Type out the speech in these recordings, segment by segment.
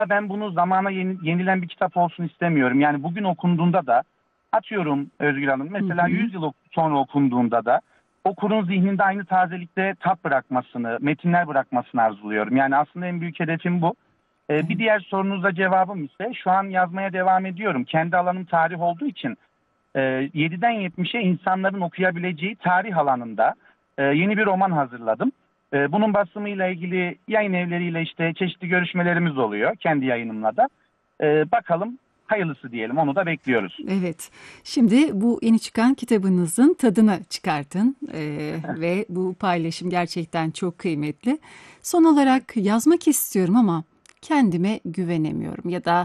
ben bunu zamana yenilen bir kitap olsun istemiyorum. Yani bugün okunduğunda da atıyorum Özgür Hanım Hı mesela hı. 100 yıl sonra okunduğunda da okurun zihninde aynı tazelikte tat bırakmasını, metinler bırakmasını arzuluyorum. Yani aslında en büyük hedefim bu. Bir Evet. diğer sorunuza cevabım ise şu an yazmaya devam ediyorum. Kendi alanım tarih olduğu için 7'den 70'e insanların okuyabileceği tarih alanında yeni bir roman hazırladım. Bunun basımıyla ilgili yayın evleriyle işte çeşitli görüşmelerimiz oluyor. Kendi yayınımla da. Bakalım hayırlısı diyelim. Onu da bekliyoruz. Evet. Şimdi bu yeni çıkan kitabınızın tadını çıkartın ve bu paylaşım gerçekten çok kıymetli. Son olarak yazmak istiyorum ama kendime güvenemiyorum ya da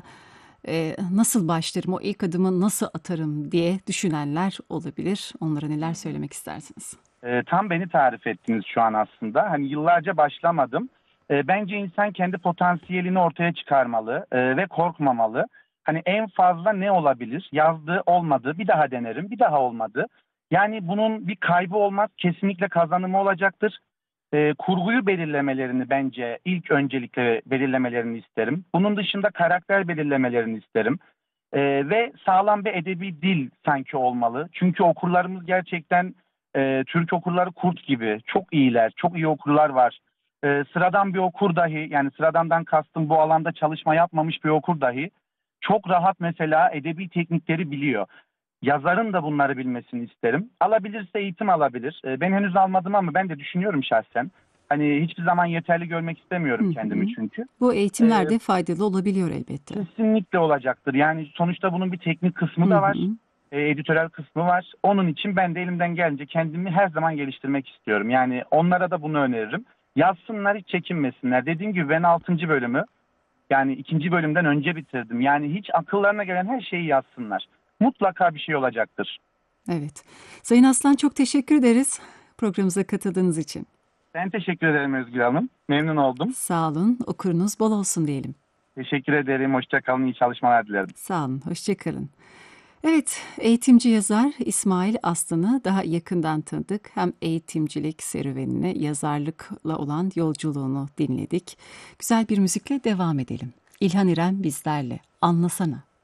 nasıl başlarım, o ilk adımı nasıl atarım diye düşünenler olabilir. Onlara neler söylemek istersiniz? Tam beni tarif ettiniz şu an aslında. Hani yıllarca başlamadım. Bence insan kendi potansiyelini ortaya çıkarmalı ve korkmamalı. Hani en fazla ne olabilir? Yazdı, olmadı, bir daha denerim, bir daha olmadı. Yani bunun bir kaybı olmaz, kesinlikle kazanımı olacaktır. Kurguyu belirlemelerini bence ilk öncelikle belirlemelerini isterim. Bunun dışında karakter belirlemelerini isterim. Ve sağlam bir edebi dil sanki olmalı. Çünkü okurlarımız gerçekten Türk okurları kurt gibi. Çok iyiler, çok iyi okurlar var. Sıradan bir okur dahi, yani sıradandan kastım bu alanda çalışma yapmamış bir okur dahi çok rahat mesela edebi teknikleri biliyor. Yazarın da bunları bilmesini isterim. Alabilirse eğitim alabilir. Ben henüz almadım ama ben de düşünüyorum şahsen. Hani hiçbir zaman yeterli görmek Hı istemiyorum kendimi hı. çünkü. Bu E, eğitimler de faydalı olabiliyor elbette. Kesinlikle olacaktır. Yani sonuçta bunun bir teknik kısmı Hı da var. hı. Editörel kısmı var. Onun için ben de elimden gelince kendimi her zaman geliştirmek istiyorum. Yani onlara da bunu öneririm. Yazsınlar, hiç çekinmesinler. Dediğim gibi ben 6. bölümü yani 2. bölümden önce bitirdim. Yani hiç akıllarına gelen her şeyi yazsınlar. Mutlaka bir şey olacaktır. Evet. Sayın Aslan, çok teşekkür ederiz programımıza katıldığınız için. Ben teşekkür ederim Özgür Hanım. Memnun oldum. Sağ olun. Okurunuz bol olsun diyelim. Teşekkür ederim. Hoşça kalın. İyi çalışmalar dilerim. Sağ olun. Hoşça kalın. Evet, eğitimci yazar İsmail Aslan'ı daha yakından tanıdık. Hem eğitimcilik serüvenini, yazarlıkla olan yolculuğunu dinledik. Güzel bir müzikle devam edelim. İlhan İrem bizlerle. Anlasana.